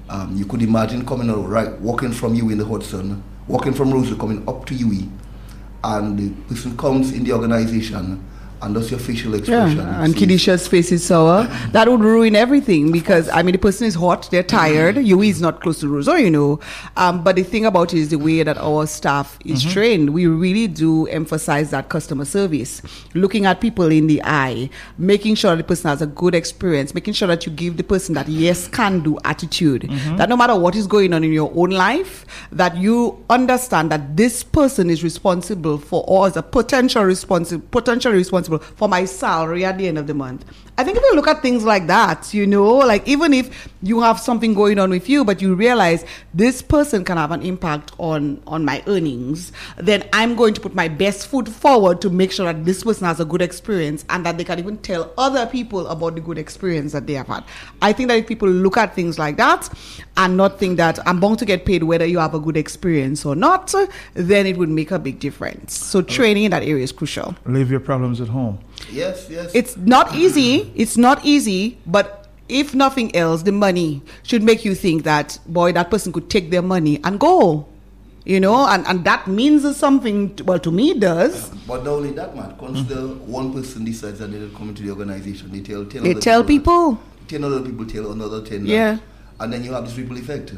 You could imagine coming out, right, walking from you in the hot sun, walking from Rosewood, coming up to UE, and the person comes in the organization, and that's your facial expression. Yeah, and Kedisha's face is sour. That would ruin everything because, I mean, the person is hot, they're tired. UE is not close to Roseau, you know. But the thing about it is the way that our staff is trained. We really do emphasize that customer service, looking at people in the eye, making sure the person has a good experience, making sure that you give the person that yes, can do attitude. That no matter what is going on in your own life, that you understand that this person is responsible for, or is a potentially responsible for my salary at the end of the month. I think if you look at things like that, you know, like even if you have something going on with you, but you realize this person can have an impact on my earnings, then I'm going to put my best foot forward to make sure that this person has a good experience and that they can even tell other people about the good experience that they have had. I think that if people look at things like that and not think that I'm bound to get paid whether you have a good experience or not, then it would make a big difference. So training in that area is crucial. Leave your problems at home. Yes. It's not easy. It's not easy, but if nothing else, the money should make you think that, boy, that person could take their money and go. You know, and that means something, to me it does. But not only that, man, consider one person decides that they're coming to the organization. They tell 10 people. 10 other people tell another 10. Yeah. And then you have this ripple effect.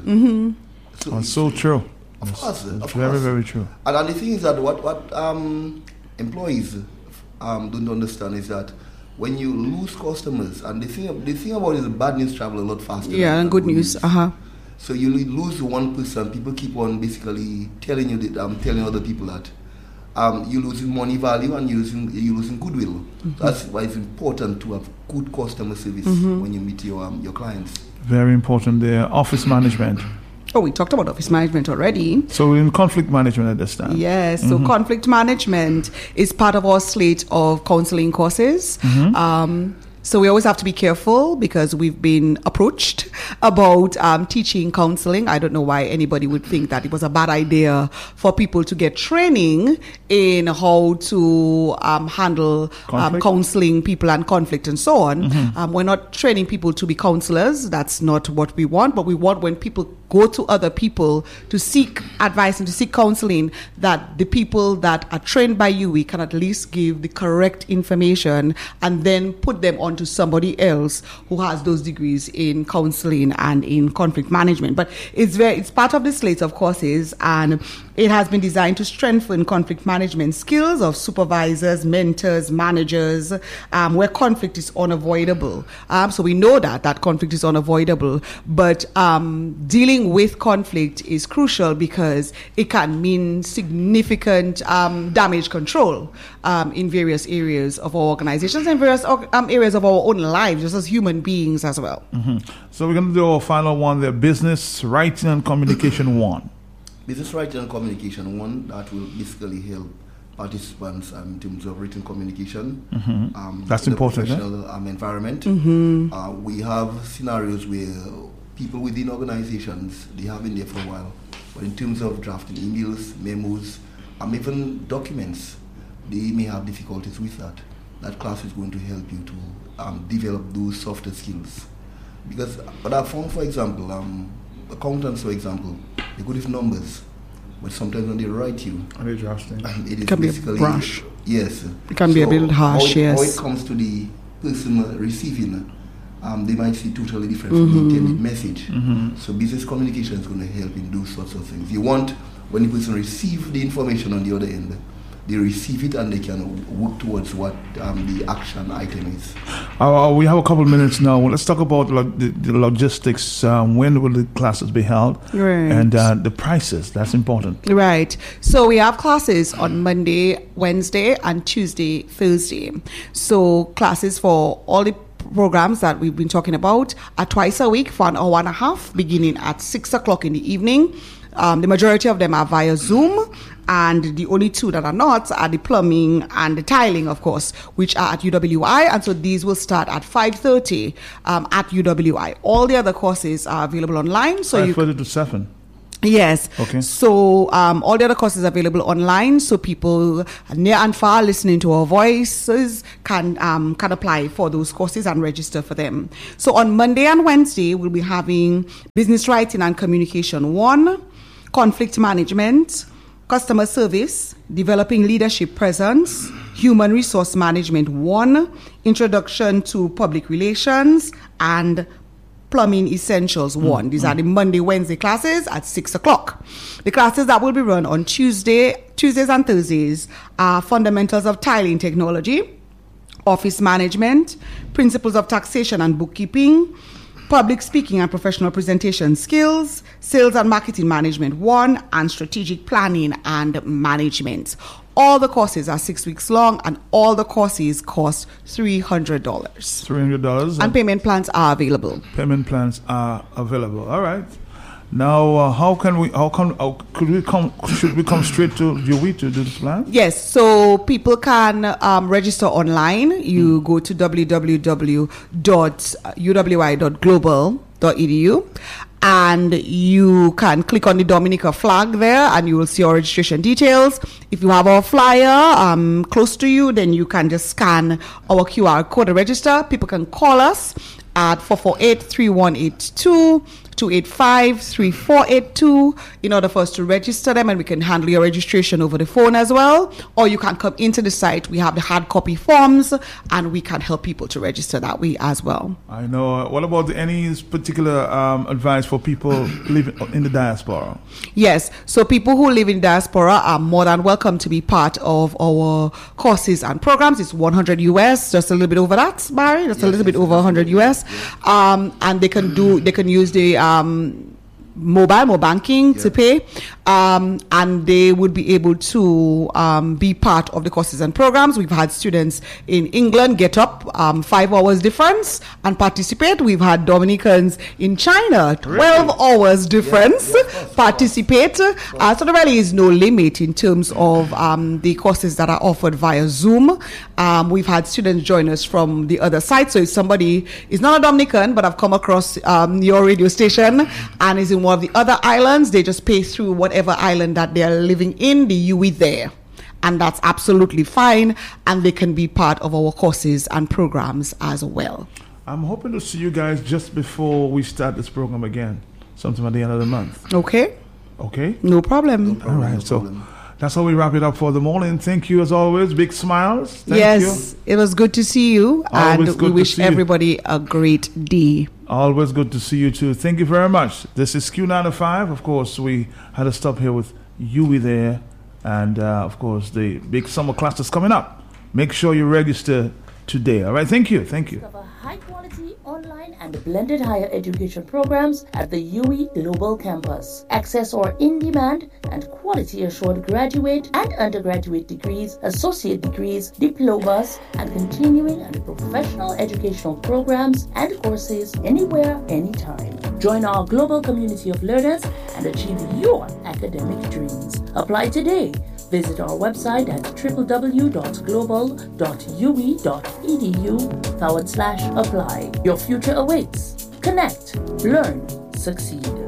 So it's so true. Of course. Very, very true. And the thing is that what employees don't understand is that when you lose customers, and the thing about it is bad news travel a lot faster. Yeah, and good news. So you lose one person, people keep on basically telling you that telling other people that you're losing money value and you're losing goodwill. That's why it's important to have good customer service when you meet your clients. Very important there. Office management. Oh, we talked about office management already. So in conflict management at this time. Yes, so conflict management is part of our slate of counseling courses. So we always have to be careful because we've been approached about teaching counseling. I don't know why anybody would think that it was a bad idea for people to get training in how to handle counseling people and conflict and so on. We're not training people to be counselors. That's not what we want. But we want when people go to other people to seek advice and to seek counseling, that the people that are trained by you, we can at least give the correct information and then put them onto somebody else who has those degrees in counseling and in conflict management. But it's part of the slate of courses, and it has been designed to strengthen conflict management skills of supervisors, mentors, managers, where conflict is unavoidable. So we know that conflict is unavoidable, but dealing with conflict is crucial because it can mean significant damage control in various areas of our organizations and various areas of our own lives, just as human beings as well. So we're going to do our final one there, business writing and communication 1. Business writing and communication 1, that will basically help participants in terms of written communication. That's important. In the professional environment. We have scenarios where people within organizations, they have been there for a while, but in terms of drafting emails, memos, even documents, they may have difficulties with that. That class is going to help you to develop those softer skills. Because what I found, for example, accountants, for example, they good with numbers, but sometimes when they write you, it can be brash. Yes. It can be a bit harsh, yes. How it comes to the person receiving, they might see totally different from the intended message. So business communication is going to help in those sorts of things. You want, when the person receives the information on the other end, they receive it and they can work towards what the action item is. We have a couple of minutes now. Well, let's talk about the logistics. When will the classes be held? Right. And the prices. That's important. Right. So we have classes on Monday, Wednesday, and Tuesday, Thursday. So classes for all the programs that we've been talking about are twice a week for an hour and a half, beginning at 6 o'clock in the evening. The majority of them are via Zoom, and the only two that are not are the plumbing and the tiling, of course, which are at UWI, and so these will start at 5:30 at UWI. All the other courses are available online. So 5:30 to 7. Yes. Okay. So all the other courses are available online, so people near and far listening to our voices can apply for those courses and register for them. So on Monday and Wednesday, we'll be having Business Writing and Communication 1, Conflict Management, Customer Service, Developing Leadership Presence, Human Resource Management 1, Introduction to Public Relations, and Plumbing Essentials 1. These are the Monday, Wednesday classes at 6 o'clock. The classes that will be run on Tuesdays and Thursdays are Fundamentals of Tiling Technology, Office Management, Principles of Taxation and Bookkeeping, Public Speaking and Professional Presentation Skills, Sales and Marketing Management 1, and Strategic Planning and Management. All the courses are 6 weeks long, and all the courses cost $300. $300. And payment plans are available. Payment plans are available. All right. Now, should we come straight to UWI to do this plan? Yes, so people can register online. You go to www.uwi.global.edu, and you can click on the Dominica flag there, and you will see our registration details. If you have our flyer close to you, then you can just scan our QR code to register. People can call us at 448-3182, 285-3482 in order for us to register them, and we can handle your registration over the phone as well. Or you can come into the site. We have the hard copy forms, and we can help people to register that way as well. I know. What about any particular advice for people living in the diaspora? Yes. So people who live in diaspora are more than welcome to be part of our courses and programs. It's $100 US, just a little bit over that, Barry. Just a little bit over $100 US. And they can use the mobile banking to pay, and they would be able to be part of the courses and programs. We've had students in England get up 5 hours difference and participate. We've had Dominicans in China 12 hours difference participate. So there really is no limit in terms of the courses that are offered via Zoom. We've had students join us from the other side. So if somebody is not a Dominican but have come across your radio station and is in one of the other islands, they just pay through whatever island that they are living in, the UWI there. And that's absolutely fine. And they can be part of our courses and programs as well. I'm hoping to see you guys just before we start this program again, sometime at the end of the month. Okay. Okay? No problem. All right. So that's how we wrap it up for the morning. Thank you as always. Big smiles. Thank you. It was good to see you. Always and we wish everybody a great day. Always good to see you too. Thank you very much. This is Q95. Of course, we had to stop here with UWI there. And, of course, the big summer class is coming up. Make sure you register today. All right. Thank you. Thank you. Cover high-quality online and blended higher education programs at the UWI Global Campus. Access our in-demand and quality-assured graduate and undergraduate degrees, associate degrees, diplomas, and continuing and professional educational programs and courses anywhere, anytime. Join our global community of learners and achieve your academic dreams. Apply today. Visit our website at www.global.uwi.edu/apply. Your future awaits. Connect, learn, succeed.